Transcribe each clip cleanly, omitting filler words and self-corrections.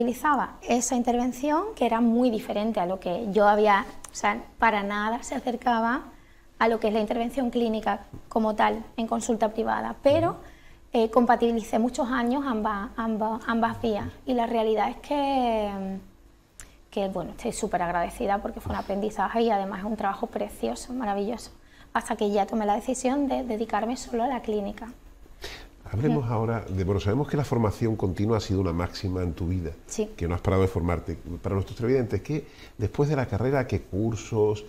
Utilizaba esa intervención que era muy diferente a lo que yo había, o sea, para nada se acercaba a lo que es la intervención clínica como tal en consulta privada, pero compatibilicé muchos años ambas vías y la realidad es que bueno, estoy súper agradecida porque fue un aprendizaje y además es un trabajo precioso, maravilloso, hasta que ya tomé la decisión de dedicarme solo a la clínica. Hablemos ahora de, bueno, sabemos que la formación continua ha sido una máxima en tu vida, sí, que no has parado de formarte. Para nuestros televidentes, ¿qué, después de la carrera, qué cursos,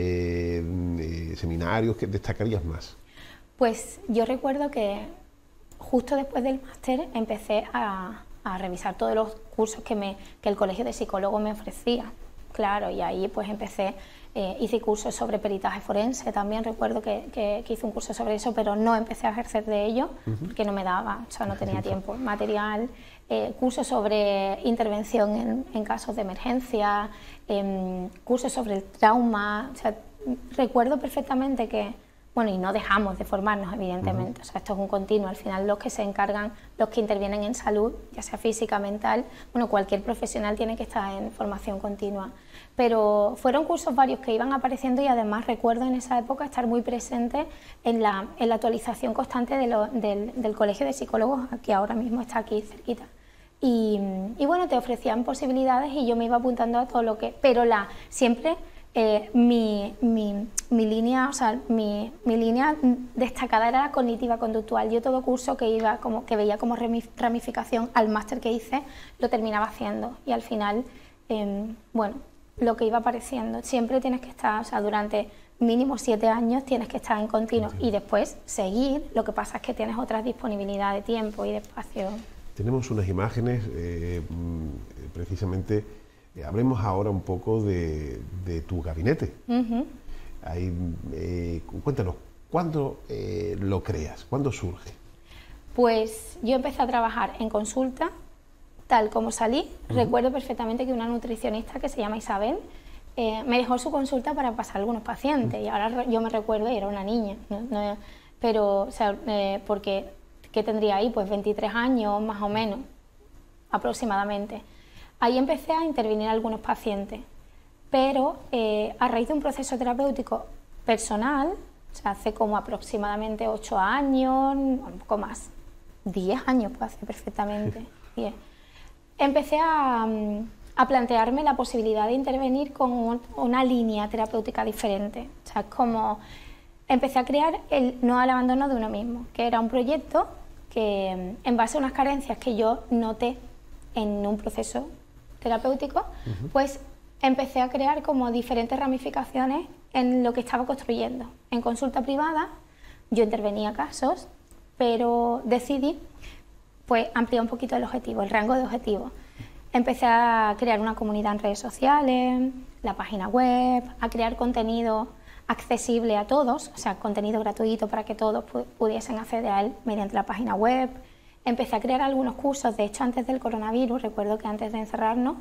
seminarios, qué destacarías más? Pues yo recuerdo que justo después del máster empecé a revisar todos los cursos que el Colegio de Psicólogos me ofrecía, claro, y ahí pues empecé. Hice cursos sobre peritaje forense, también recuerdo que hice un curso sobre eso, pero no empecé a ejercer de ello porque no me daba, o sea, no tenía tiempo material. Cursos sobre intervención en casos de emergencia, cursos sobre el trauma. O sea, recuerdo perfectamente que, bueno, y no dejamos de formarnos, evidentemente, o sea, esto es un continuo. Al final los que se encargan, los que intervienen en salud, ya sea física, mental, bueno, cualquier profesional tiene que estar en formación continua. Pero fueron cursos varios que iban apareciendo y además recuerdo en esa época estar muy presente en la actualización constante del Colegio de Psicólogos, que ahora mismo está aquí cerquita. Y bueno, te ofrecían posibilidades y yo me iba apuntando a todo lo que... Pero siempre mi línea, o sea, mi línea destacada era la cognitiva conductual. Yo todo curso que veía como ramificación al máster que hice, lo terminaba haciendo y al final, bueno, lo que iba apareciendo. Siempre tienes que estar, o sea, durante mínimo 7 años tienes que estar en continuo y después seguir. Lo que pasa es que tienes otras disponibilidad de tiempo y de espacio. Tenemos unas imágenes, precisamente, hablemos ahora un poco de tu gabinete. Ahí, cuéntanos, ¿cuándo lo creas? ¿Cuándo surge? Pues yo empecé a trabajar en consulta. Tal como salí, recuerdo perfectamente que una nutricionista que se llama Isabel me dejó su consulta para pasar a algunos pacientes y ahora yo me recuerdo y era una niña, pero, o sea, porque, ¿qué tendría ahí? Pues 23 años más o menos, aproximadamente. Ahí empecé a intervenir a algunos pacientes, pero a raíz de un proceso terapéutico personal, o sea, hace como aproximadamente 8 años, un poco más, 10 años puede hacer perfectamente, 10. Empecé a plantearme la posibilidad de intervenir con una línea terapéutica diferente. O sea, como empecé a crear el No al Abandono de Uno Mismo, que era un proyecto que, en base a unas carencias que yo noté en un proceso terapéutico, pues empecé a crear como diferentes ramificaciones en lo que estaba construyendo. En consulta privada yo intervenía casos, pero decidí pues ampliar un poquito el objetivo, el rango de objetivos. Empecé a crear una comunidad en redes sociales, la página web, a crear contenido accesible a todos, o sea, contenido gratuito para que todos pudiesen acceder a él mediante la página web. Empecé a crear algunos cursos, de hecho antes del coronavirus, recuerdo que antes de encerrarnos,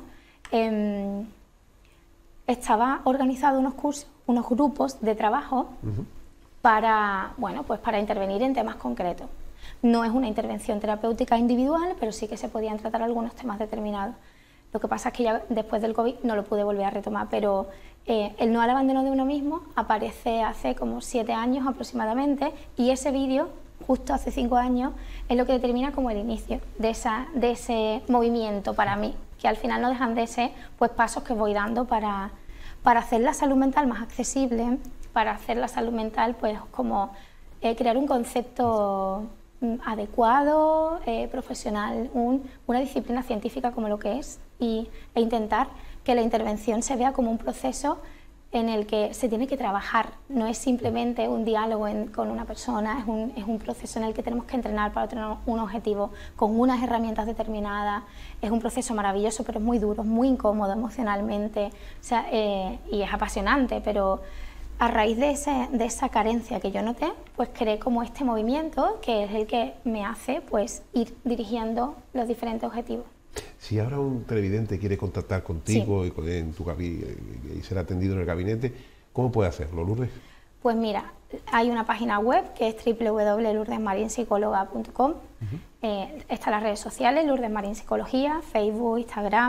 estaba organizado unos cursos, unos grupos de trabajo para, bueno, pues para intervenir en temas concretos. No es una intervención terapéutica individual, pero sí que se podían tratar algunos temas determinados. Lo que pasa es que ya después del COVID no lo pude volver a retomar, pero el No al Abandono de Uno Mismo aparece hace como 7 años aproximadamente y ese vídeo, justo hace 5 años, es lo que determina como el inicio de ese movimiento para mí, que al final no dejan de ser pues, pasos que voy dando para hacer la salud mental más accesible, para hacer la salud mental pues como crear un concepto adecuado, profesional, una disciplina científica como lo que es e intentar que la intervención se vea como un proceso en el que se tiene que trabajar, no es simplemente un diálogo con una persona, es un proceso en el que tenemos que entrenar para tener un objetivo con unas herramientas determinadas. Es un proceso maravilloso, pero es muy duro, es muy incómodo emocionalmente, o sea, y es apasionante, pero a raíz de esa carencia que yo noté, pues creé como este movimiento que es el que me hace pues ir dirigiendo los diferentes objetivos. Si ahora un televidente quiere contactar contigo y ser atendido en el gabinete, ¿cómo puede hacerlo, Lourdes? Pues mira, hay una página web que es www.lourdesmarinpsicologa.com. Están las redes sociales, Lourdes Marín Psicología, Facebook, Instagram.